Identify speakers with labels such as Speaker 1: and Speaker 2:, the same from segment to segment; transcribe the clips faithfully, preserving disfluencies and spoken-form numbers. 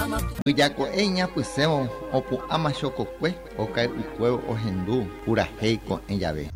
Speaker 1: Yako eña pusemos opu amachokokwe okai ukueo ohendu uraheiko en llave.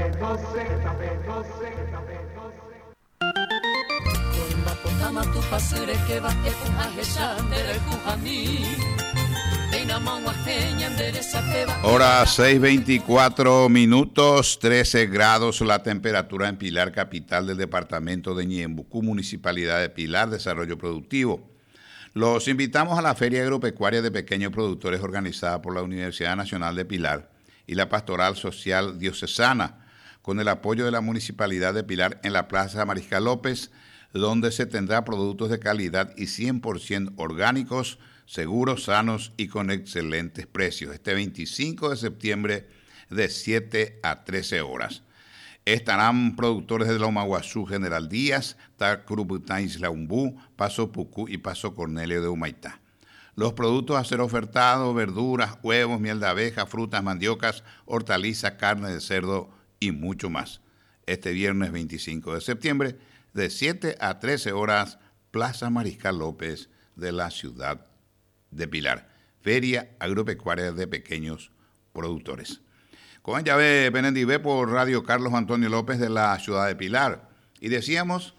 Speaker 2: Hora seis veinticuatro minutos, trece grados la temperatura en Pilar, capital del departamento de Ñembucú, municipalidad de Pilar, desarrollo productivo. Los invitamos a la Feria Agropecuaria de Pequeños Productores organizada por la Universidad Nacional de Pilar y la Pastoral Social Diocesana, con el apoyo de la Municipalidad de Pilar en la Plaza Mariscal López, donde se tendrá productos de calidad y cien por ciento orgánicos, seguros, sanos y con excelentes precios. Este veinticinco de septiembre de siete a trece horas. Estarán productores de Lomaguazú, General Díaz, Tacurupután, Isla Umbú, Paso Pucú y Paso Cornelio de Humaitá. Los productos a ser ofertados: verduras, huevos, miel de abeja, frutas, mandiocas, hortalizas, carne de cerdo y mucho más. Este viernes veinticinco de septiembre, de siete a trece horas, Plaza Mariscal López de la ciudad de Pilar. Feria Agropecuaria de Pequeños Productores. Con llave Benendivé por Radio Carlos Antonio López de la ciudad de Pilar. Y decíamos,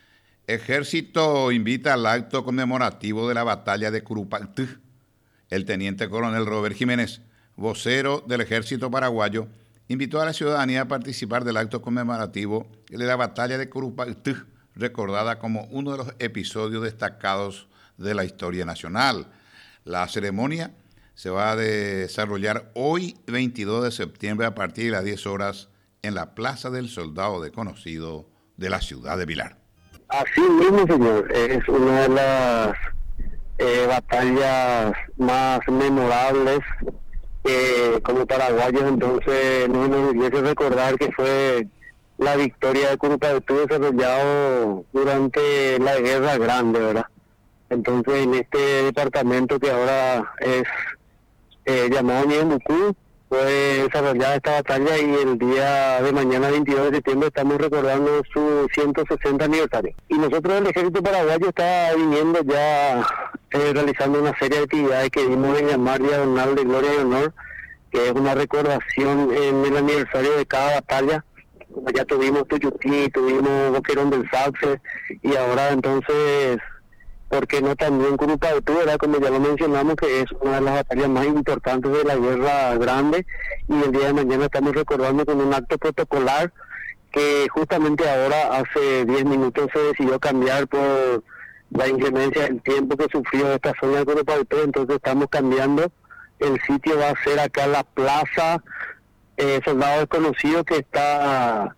Speaker 2: Ejército invita al acto conmemorativo de la batalla de Curupaytí. El teniente coronel Robert Jiménez, vocero del Ejército Paraguayo, invitó a la ciudadanía a participar del acto conmemorativo de la batalla de Curupaytí, recordada como uno de los episodios destacados de la historia nacional. La ceremonia se va a desarrollar hoy, veintidós de septiembre, a partir de las diez horas, en la Plaza del Soldado Desconocido de la ciudad de Pilar.
Speaker 3: Así mismo, señor, es una de las eh, batallas más memorables eh, como paraguayos, entonces no nos debiese recordar que fue la victoria de Curupaytí desarrollado durante la Guerra Grande, ¿verdad? Entonces, en este departamento que ahora es eh, llamado Ñembucú, fue desarrollada esta batalla y el día de mañana, veintidós de septiembre, estamos recordando su ciento sesenta aniversario. Y nosotros, el Ejército Paraguayo, está viniendo ya eh, realizando una serie de actividades que dimos en llamar Diagonal de Gloria y Honor, que es una recordación en el aniversario de cada batalla. Como ya tuvimos Tuyutí, tuvimos Boquerón del Sauce, y ahora entonces, ¿por qué no también Curupaytí, verdad? Como ya lo mencionamos, que es una de las batallas más importantes de la Guerra Grande, y el día de mañana estamos recordando con un acto protocolar que justamente ahora, hace diez minutos, se decidió cambiar por la inclemencia del tiempo que sufrió esta zona de Curupaytí. Entonces estamos cambiando, el sitio va a ser acá la Plaza eh, Soldado Desconocido, que está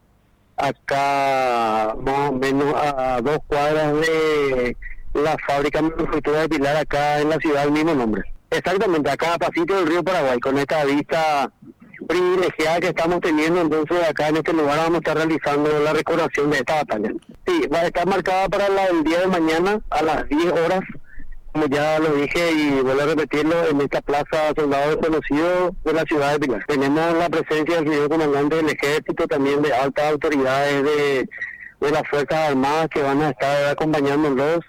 Speaker 3: acá más o menos a dos cuadras de la fábrica manufactura de Pilar, acá en la ciudad del mismo nombre. Exactamente, acá a pasito del río Paraguay, con esta vista privilegiada que estamos teniendo. Entonces acá en este lugar vamos a estar realizando la recordación de esta batalla. Sí, va a estar marcada para la, el día de mañana a las diez horas, como ya lo dije y vuelvo a repetirlo, en esta Plaza Soldado Desconocido de la ciudad de Pilar. Tenemos la presencia del señor comandante del Ejército, también de altas autoridades de, de las Fuerzas Armadas, que van a estar acompañándolos,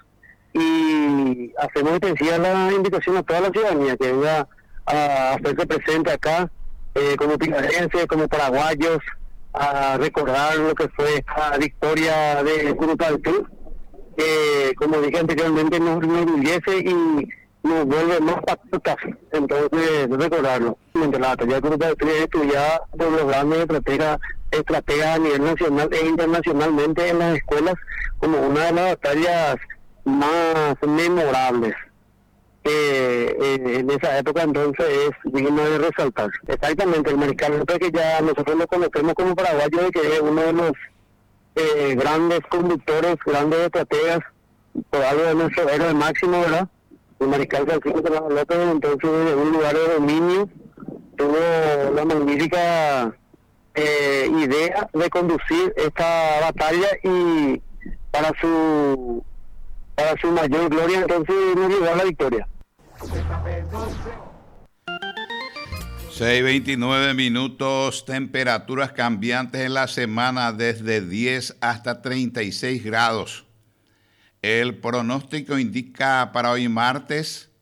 Speaker 3: y hacemos extensiva la invitación a toda la ciudadanía que venga a hacerse presente acá, eh, como pilarenses, como paraguayos, a recordar lo que fue esta victoria de Curupaytí, que, como dije anteriormente, nos enorgullece y nos vuelve más patriotas. Entonces, recordarlo. Mientras la batalla de Curupaytí es estudiada por los grandes estrategas, estrategas a nivel nacional e internacionalmente en las escuelas como una de las batallas más memorables eh, eh, en esa época. Entonces es digno de resaltar. Exactamente, el Mariscal López, que ya nosotros lo conocemos como paraguayo, que es uno de los eh, grandes conductores, grandes estrategas, por algo de nuestro héroe máximo, ¿verdad? El Mariscal Francisco López, entonces en un lugar de dominio, tuvo la magnífica eh, idea de conducir esta batalla, y para su para su mayor gloria, entonces nos llevó a la victoria.
Speaker 2: seis veintinueve minutos, temperaturas cambiantes en la semana desde diez hasta treinta y seis grados. El pronóstico indica para hoy martes